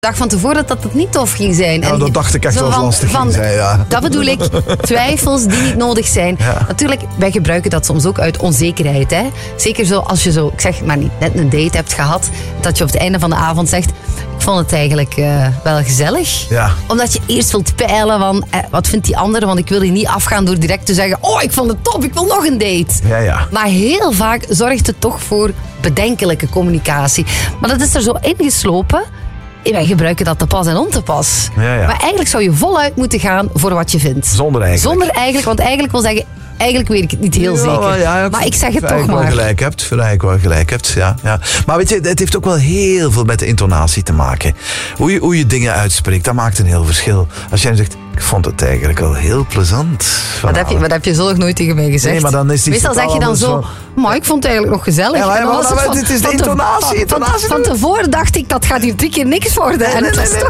dag van tevoren dat het niet tof ging zijn. Ja, dat dacht ik echt wel lastig ging zijn, ja. Dat bedoel ik, twijfels die niet nodig zijn. Ja. Natuurlijk, wij gebruiken dat soms ook uit onzekerheid. Hè? Zeker zo als je zo, ik zeg maar niet, net een date hebt gehad, dat je op het einde van de avond zegt, ik vond het eigenlijk wel gezellig. Ja. Omdat je eerst wilt peilen van, wat vindt die andere? Want ik wil hier niet afgaan door direct te zeggen, oh, ik vond het top, ik wil nog een date. Ja, ja. Maar heel vaak zorgt het toch voor bedenkelijke communicatie. Maar dat is er zo ingeslopen. Wij gebruiken dat te pas en on te pas. Ja, ja. Maar eigenlijk zou je voluit moeten gaan voor wat je vindt. Zonder eigenlijk. Zonder eigenlijk, want eigenlijk wil zeggen, eigenlijk weet ik het niet heel zeker. Ja, maar ik zeg het toch maar. maar. Wel gelijk hebt, ja. Maar weet je, het heeft ook wel heel veel met de intonatie te maken. Hoe je dingen uitspreekt, dat maakt een heel verschil. Als jij zegt, ik vond het eigenlijk wel heel plezant. Wat heb je zo nog nooit tegen mij gezegd? Nee, maar dan is die meestal zeg je dan zo, maar ik vond het eigenlijk nog gezellig. Ja, maar het is de intonatie. Van tevoren dacht ik, dat gaat hier 3 keer niks worden. En het is toch